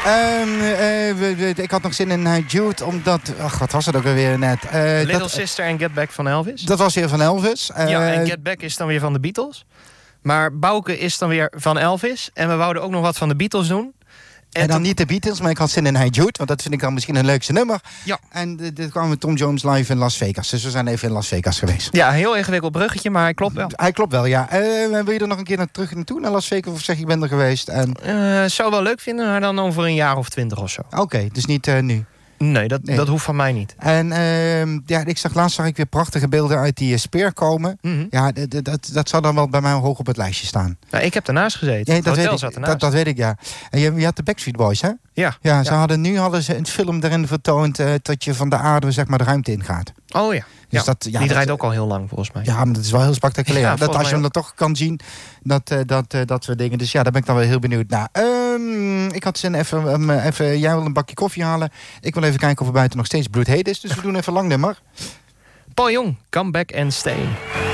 Ik had nog zin in Jude, omdat... Ach, wat was het ook alweer net? Little Sister en Get Back van Elvis. Dat was weer van Elvis. En Get Back is dan weer van de Beatles. Maar Bouke is dan weer van Elvis. En we wouden ook nog wat van de Beatles doen. En dan niet de Beatles, maar ik had zin in Hey Jude. Want dat vind ik dan misschien een leukste nummer. Ja. En dit kwamen we Tom Jones live in Las Vegas. Dus we zijn even in Las Vegas geweest. Ja, een heel ingewikkeld bruggetje, maar hij klopt wel. Hij klopt wel, ja. Wil je er nog een keer terug naartoe, naar Las Vegas? Of zeg je, ik ben er geweest? Zou wel leuk vinden, maar dan over een jaar of 20 of zo. Oké, dus niet nu. Nee, dat hoeft van mij niet. En laatst zag ik weer prachtige beelden uit die Speer komen. Mm-hmm. Ja, dat zou dan wel bij mij hoog op het lijstje staan. Nou, ik heb ernaast gezeten. Ja, dat Hotel weet zat ik. ernaast. Dat weet ik, ja. En je had de Backstreet Boys, hè? Ja. Ja, hadden ze een film erin vertoond dat je van de aarde, zeg maar, de ruimte ingaat. Oh ja. Dus die draait ook al heel lang, volgens mij. Ja, maar dat is wel heel spectaculair. Ja, dat als je hem er toch kan zien, dat soort dingen. Dus ja, daar ben ik dan wel heel benieuwd naar. Ik had zin even... Jij wil een bakje koffie halen. Ik wil even kijken of er buiten nog steeds bloedheet is. Dus we doen even lang nummer. Paul Jong, Come Back and Stay.